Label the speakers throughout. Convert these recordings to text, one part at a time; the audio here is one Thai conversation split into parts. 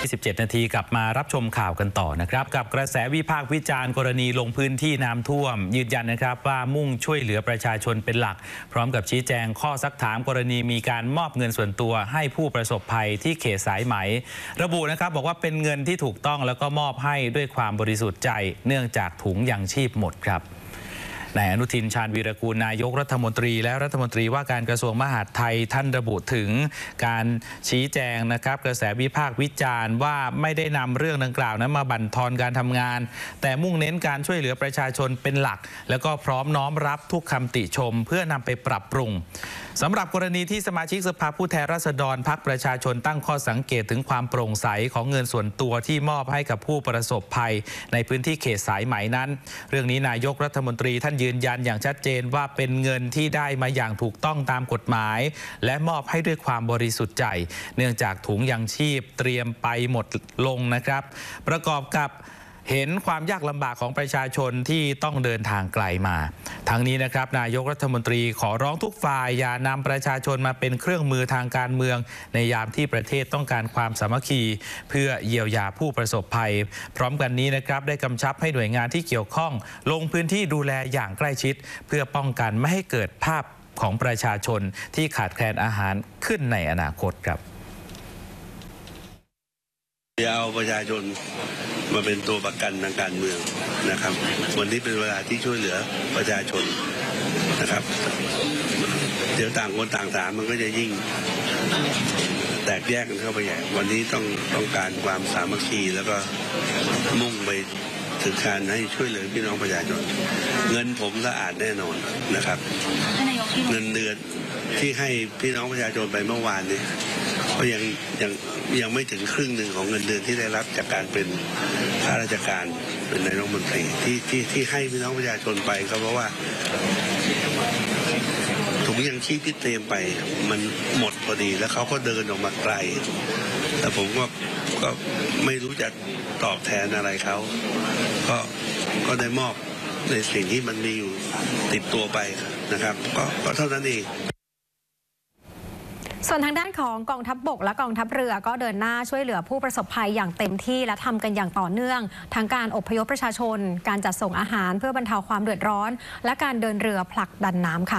Speaker 1: 17 นาทีกลับมารับชมข่าวกันต่อนะครับกับกระแสวิพากษ์วิจารณ์กรณีลงพื้นที่น้ำท่วมยืนยันนะครับว่ามุ่งช่วยเหลือประชาชนเป็นหลักพร้อมกับชี้แจงข้อซักถามกรณีมีการมอบเงินส่วนตัวให้ผู้ประสบภัยที่เขตสายไหมระบุนะครับบอกว่าเป็นเงินที่ถูกต้องแล้วก็มอบให้ด้วยความบริสุทธิ์ใจเนื่องจากถุงยังชีพหมดครับนายอนุทินชาญวีรกูลนายกรัฐมนตรีและรัฐมนตรีว่าการกระทรวงมหาดไทยท่านระบุถึงการชี้แจงนะครับกระแสวิพากษ์วิจารณ์ว่าไม่ได้นำเรื่องดังกล่าวนั้นมาบั่นทอนการทำงานแต่มุ่งเน้นการช่วยเหลือประชาชนเป็นหลักแล้วก็พร้อมน้อมรับทุกคำติชมเพื่อนำไปปรับปรุงสำหรับกรณีที่สมาชิกสภาผู้แทนราษฎรพรรคประชาชนตั้งข้อสังเกตถึงความโปร่งใสของเงินส่วนตัวที่มอบให้กับผู้ประสบภัยในพื้นที่เขตสายไหมนั้นเรื่องนี้นายกรัฐมนตรีท่านยืนยันอย่างชัดเจนว่าเป็นเงินที่ได้มาอย่างถูกต้องตามกฎหมายและมอบให้ด้วยความบริสุทธิ์ใจเนื่องจากถุงยังชีพเตรียมไปหมดลงนะครับประกอบกับเห็นความยากลำบากของประชาชนที่ต้องเดินทางไกลมาทั้งนี้นะครับนายกรัฐมนตรีขอร้องทุกฝ่ายอย่านำประชาชนมาเป็นเครื่องมือทางการเมืองในยามที่ประเทศต้องการความสามัคคีเพื่อเยียวยาผู้ประสบภัยพร้อมกันนี้นะครับได้กำชับให้หน่วยงานที่เกี่ยวข้องลงพื้นที่ดูแลอย่างใกล้ชิดเพื่อป้องกันไม่ให้เกิดภาพของประชาชนที่ขาดแคลนอาหารขึ้นในอนาคตครับ
Speaker 2: อย่าเอาประชาชนมาเป็นตัวประกันทางการเมืองนะครับวันนี้เป็นเวลาที่ช่วยเหลือประชาชนนะครับเดี๋ยวต่างคนต่างถามมันก็จะยิ่งแตกแยกกันเข้าไปใหญ่วันนี้ต้องการความสามัคคีแล้วก็มุ่งไปถึงการให้ช่วยเหลือพี่น้องประชาชนเงินผมสะอาดแน่นอนนะครับเงินเดือนที่ให้พี่น้องประชาชนไปเมื่อวานนี้ก็ยังไม่ถึงครึ่งหนึ่งของเงินเดือนที่ได้รับจากการเป็นข้าราชการเป็นนายกรัฐมนตรีที่ให้พี่น้องประชาชนไปก็เพราะว่าถุงยังชีพที่เตรียมไปมันหมดพอดีแล้วเขาก็เดินออกมาไกลแต่ผมก็ไม่รู้จะตอบแทนอะไรเขาก็ได้มอบในสิ่งที่มันมีอยู่ติดตัวไปนะครับก็เท่านั้นเอง
Speaker 3: ส่วนทางด้านของกองทัพบกและกองทัพเรือก็เดินหน้าช่วยเหลือผู้ประสบภัยอย่างเต็มที่และทำกันอย่างต่อเนื่องทั้งการอพยพประชาชนการจัดส่งอาหารเพื่อบรรเทาความเดือดร้อนและการเดินเรือผลักดันน้ำค่ะ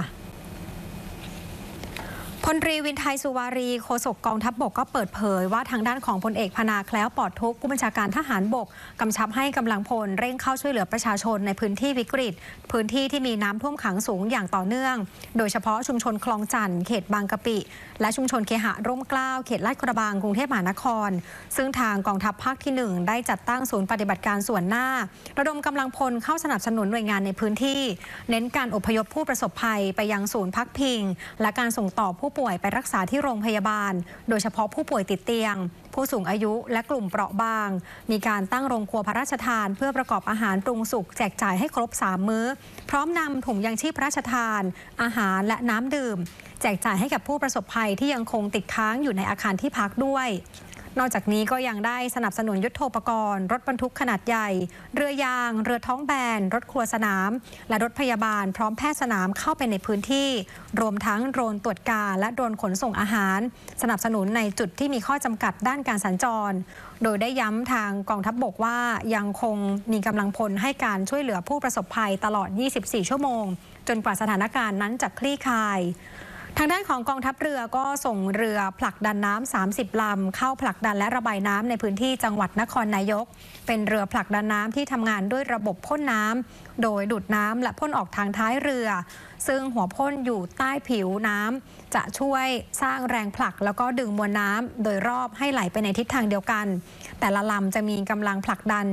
Speaker 3: พลตรีวินไทยสุวารีโฆษกกองทัพบกก็เปิดเผยว่าทางด้านของพลเอกพนาแคล้วปลอดทุกข์ผู้บัญชาการทหารบกกำชับให้กำลังพลเร่งเข้าช่วยเหลือประชาชนในพื้นที่วิกฤตพื้นที่ที่มีน้ำท่วมขังสูงอย่างต่อเนื่องโดยเฉพาะชุมชนคลองจันทร์เขตบางกะปิและชุมชนเคหะร่มเกล้าเขตลาดกระบังกรุงเทพมหานครซึ่งทางกองทัพภาคที่ 1ได้จัดตั้งศูนย์ปฏิบัติการส่วนหน้าระดมกำลังพลเข้าสนับสนุนหน่วยงานในพื้นที่เน้นการอพยพผู้ประสบภัยไปยังศูนย์พักพิงและการส่งต่อผู้ป่วยไปรักษาที่โรงพยาบาลโดยเฉพาะผู้ป่วยติดเตียงผู้สูงอายุและกลุ่มเปราะบางมีการตั้งโรงครัวพระราชทานเพื่อประกอบอาหารปรุงสุกแจกจ่ายให้ครบ3 มื้อพร้อมนำถุงยังชีพพระราชทานอาหารและน้ำดื่มแจกจ่ายให้กับผู้ประสบภัยที่ยังคงติดค้างอยู่ในอาคารที่พักด้วยนอกจากนี้ก็ยังได้สนับสนุนยุทโธปกรณ์รถบรรทุกขนาดใหญ่เรือยางเรือท้องแบนรถครัวสนามและรถพยาบาลพร้อมแพทย์สนามเข้าไปในพื้นที่รวมทั้งโดรนตรวจการและโดรนขนส่งอาหารสนับสนุนในจุดที่มีข้อจำกัดด้านการสัญจรโดยได้ย้ำทางกองทัพบกว่ายังคงมีกำลังพลให้การช่วยเหลือผู้ประสบภัยตลอด 24 ชั่วโมงจนกว่าสถานการณ์นั้นจะคลี่คลายทางด้านของกองทัพเรือก็ส่งเรือผลักดันน้ำ30 ลำเข้าผลักดันและระบายน้ำในพื้นที่จังหวัดนครนายกเป็นเรือผลักดันน้ำที่ทำงานด้วยระบบพ่นน้ำโดยดูดน้ำและพ่นออกทางท้ายเรือซึ่งหัวพ่นอยู่ใต้ผิวน้ำจะช่วยสร้างแรงผลักแล้วก็ดึงมวลน้ำโดยรอบให้ไหลไปในทิศทางเดียวกันแต่ละลำจะมีกำลังผลักดัน